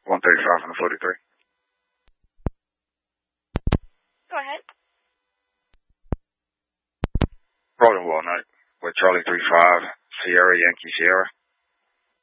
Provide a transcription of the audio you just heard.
135 on the 43. Go ahead. Rolling Walnut with Charlie 35, Sierra Yankee Sierra.